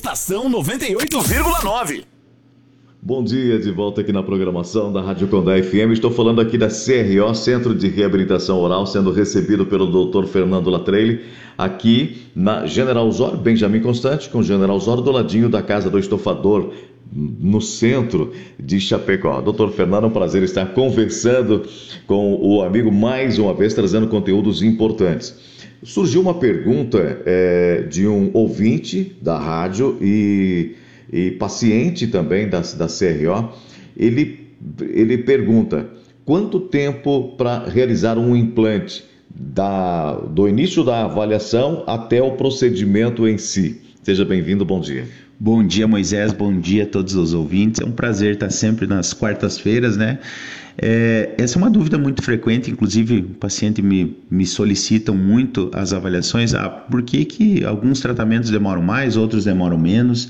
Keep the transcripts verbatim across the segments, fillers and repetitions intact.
Estação noventa e oito vírgula nove. Bom dia, de volta aqui na programação da Rádio Condá F M. Estou falando aqui da C R O, Centro de Reabilitação Oral, sendo recebido pelo doutor Fernando Latreille, aqui na General Osório, Benjamin Constant, com General Osório, do ladinho da Casa do Estofador, no centro de Chapecó. Doutor Fernando, é um prazer estar conversando com o amigo mais uma vez, trazendo conteúdos importantes. Surgiu uma pergunta é, de um ouvinte da rádio e, e paciente também da, da C R O. Ele, ele pergunta: quanto tempo para realizar um implante, da, do início da avaliação até o procedimento em si? Seja bem-vindo, bom dia. Bom dia, Moisés, bom dia a todos os ouvintes. É um prazer estar sempre nas quartas-feiras, né? É, essa é uma dúvida muito frequente, inclusive o paciente me, me solicitam muito as avaliações. Ah, por que que alguns tratamentos demoram mais, outros demoram menos?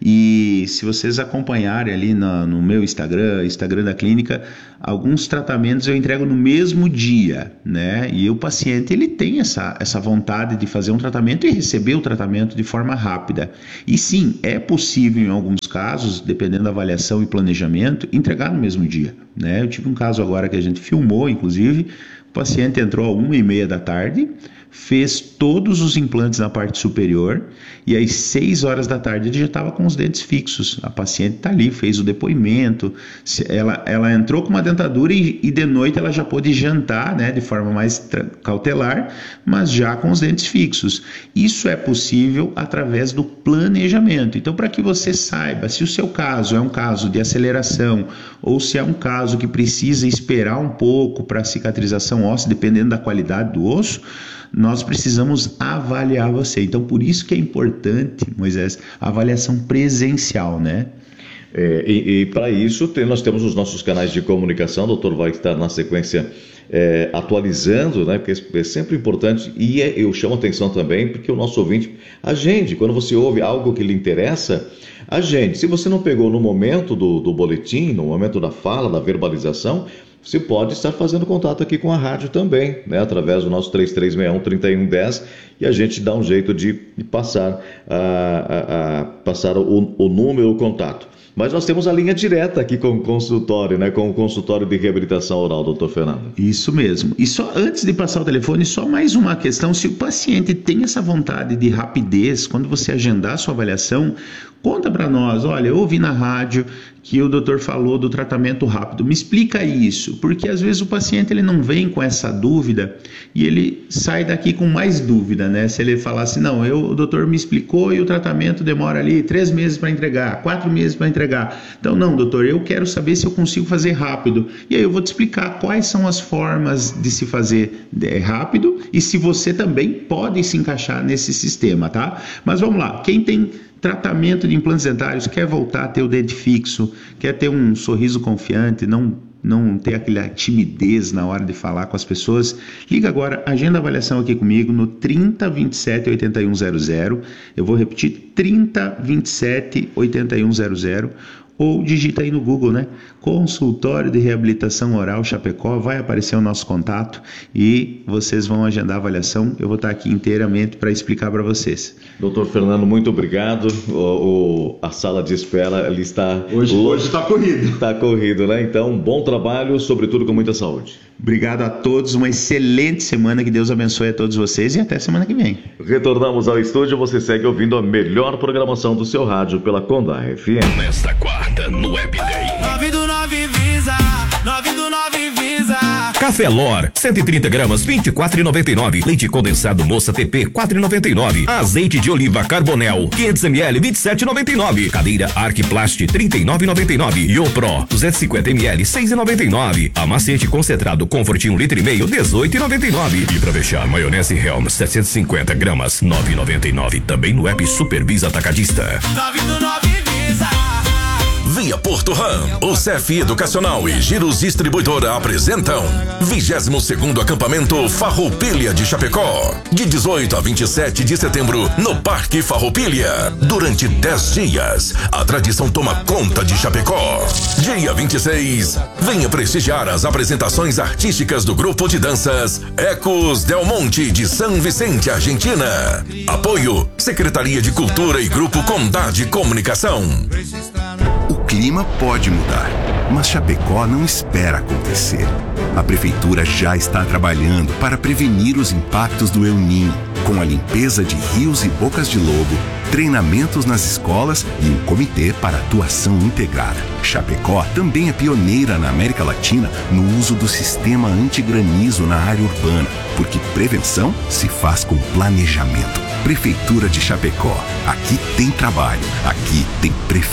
E se vocês acompanharem ali na, no meu Instagram, Instagram da clínica, alguns tratamentos eu entrego no mesmo dia, né? E o paciente, ele tem essa, essa vontade de fazer um tratamento e receber o tratamento de forma rápida. E sim, é possível em alguns casos, dependendo da avaliação e planejamento, entregar no mesmo dia, né? Eu tive um caso agora que a gente filmou, inclusive, o paciente entrou às uma e meia da tarde, fez todos os implantes na parte superior e às seis horas da tarde ele já estava com os dentes fixos. A paciente está ali, fez o depoimento, ela, ela entrou com uma dentadura e, e de noite ela já pôde jantar, né, de forma mais cautelar, mas já com os dentes fixos. Isso é possível através do planejamento. Então, para que você saiba se o seu caso é um caso de aceleração ou se é um caso que precisa esperar um pouco para a cicatrização óssea, dependendo da qualidade do osso, nós precisamos avaliar você. Então, por isso que é importante, Moisés, a avaliação presencial, né? É, e e para isso tem, nós temos os nossos canais de comunicação. O doutor vai estar na sequência é, atualizando, né? Porque é sempre importante, e é, eu chamo atenção também, porque o nosso ouvinte, agende, quando você ouve algo que lhe interessa, agende. Se você não pegou no momento do, do boletim, no momento da fala, da verbalização, você pode estar fazendo contato aqui com a rádio também, né? Através do nosso três três seis um, três um um zero, e a gente dá um jeito de, de passar, a, a, a, passar o, o número, o contato. Mas nós temos a linha direta aqui com o consultório, né? Com o consultório de reabilitação oral, doutor Fernando. Isso mesmo. E só antes de passar o telefone, só mais uma questão: se o paciente tem essa vontade de rapidez, quando você agendar a sua avaliação, conta para nós: olha, eu ouvi na rádio que o doutor falou do tratamento rápido, me explica isso, porque às vezes o paciente ele não vem com essa dúvida e ele sai daqui com mais dúvida, né? Se ele falar assim, não, eu, o doutor me explicou e o tratamento demora ali três meses para entregar, quatro meses para entregar. Então, não, doutor, eu quero saber se eu consigo fazer rápido. E aí eu vou te explicar quais são as formas de se fazer rápido e se você também pode se encaixar nesse sistema, tá? Mas vamos lá, quem tem tratamento de implantes dentários, quer voltar a ter o dente fixo, quer ter um sorriso confiante, não, não ter aquela timidez na hora de falar com as pessoas, liga agora, agenda a avaliação aqui comigo no trinta, vinte e sete, oitenta e um zero zero. Eu vou repetir, trinta, vinte e sete, oitenta e um zero zero. Ou digita aí no Google, né? Consultório de Reabilitação Oral Chapecó, vai aparecer o nosso contato e vocês vão agendar a avaliação. Eu vou estar aqui inteiramente para explicar para vocês. Doutor Fernando, muito obrigado. O, o, a sala de espera ali está... Hoje está corrido. Está corrido, né? Então, bom trabalho, sobretudo com muita saúde. Obrigado a todos, uma excelente semana, que Deus abençoe a todos vocês e até semana que vem. Retornamos ao estúdio, você segue ouvindo a melhor programação do seu rádio pela Condá F M. Nesta quarta, no Web Day. nove do nove Visa, nove do nove Visa. Café Lor, cento e trinta gramas, vinte e quatro reais e noventa e nove centavos. Leite condensado Moça T P, quatro reais e noventa e nove centavos. Azeite de oliva Carbonel, quinhentos mililitros, vinte e sete reais e noventa e nove centavos. Cadeira Arquiplast, trinta e nove reais e noventa e nove centavos. Iopro, duzentos e cinquenta mililitros, seis reais e noventa e nove centavos. Amacete concentrado Comfort um litro e meio, dezoito reais e noventa e nove centavos. E pra fechar, maionese Helm, setecentos e cinquenta gramas, nove reais e noventa e nove centavos. Também no app Supervisa Atacadista. nove do nove Visa. Via Porto Ram, o C F Educacional e Giros Distribuidora apresentam vigésimo segundo acampamento Farroupilha de Chapecó, de dezoito a vinte e sete de setembro, no Parque Farroupilha. Durante dez dias, a tradição toma conta de Chapecó. Dia vinte e seis, venha prestigiar as apresentações artísticas do grupo de danças Ecos Del Monte de São Vicente, Argentina. Apoio Secretaria de Cultura e Grupo Condade Comunicação. O clima pode mudar, mas Chapecó não espera acontecer. A Prefeitura já está trabalhando para prevenir os impactos do El Niño, com a limpeza de rios e bocas de lobo, treinamentos nas escolas e um comitê para atuação integrada. Chapecó também é pioneira na América Latina no uso do sistema antigranizo na área urbana, porque prevenção se faz com planejamento. Prefeitura de Chapecó. Aqui tem trabalho, aqui tem prefeitura.